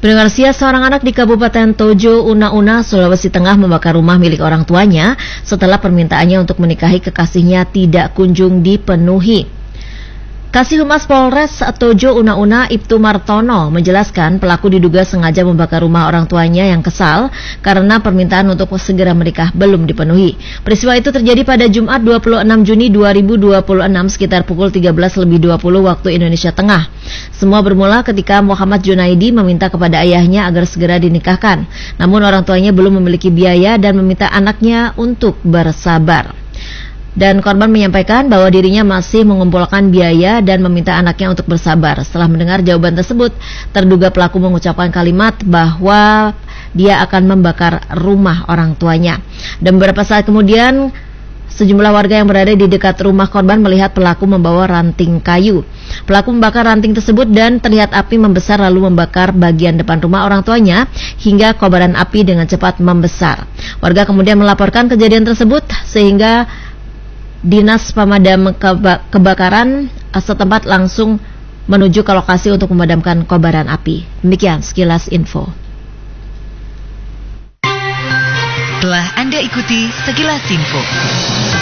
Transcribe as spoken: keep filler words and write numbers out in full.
Pendengar Sia, seorang anak di Kabupaten Tojo, Una-Una, Sulawesi Tengah membakar rumah milik orang tuanya setelah permintaannya untuk menikahi kekasihnya tidak kunjung dipenuhi. Kasih Humas Polres Tojo Una-Una Ibtu Martono menjelaskan pelaku diduga sengaja membakar rumah orang tuanya yang kesal karena permintaan untuk segera menikah belum dipenuhi. Peristiwa itu terjadi pada Jumat dua puluh enam Juni dua ribu dua puluh enam sekitar pukul tiga belas lebih dua puluh waktu Indonesia Tengah. Semua bermula ketika Muhammad Junaidi meminta kepada ayahnya agar segera dinikahkan. Namun orang tuanya belum memiliki biaya dan meminta anaknya untuk bersabar. Dan korban menyampaikan bahwa dirinya masih mengumpulkan biaya dan meminta anaknya untuk bersabar. Setelah mendengar jawaban tersebut, terduga pelaku mengucapkan kalimat bahwa dia akan membakar rumah orang tuanya. Dan beberapa saat kemudian, sejumlah warga yang berada di dekat rumah korban melihat pelaku membawa ranting kayu. Pelaku membakar ranting tersebut dan terlihat api membesar lalu membakar bagian depan rumah orang tuanya hingga kobaran api dengan cepat membesar. Warga kemudian melaporkan kejadian tersebut sehingga Dinas Pemadam Kebakaran setempat langsung menuju ke lokasi untuk memadamkan kobaran api. Demikian sekilas info. Telah Anda ikuti sekilas info.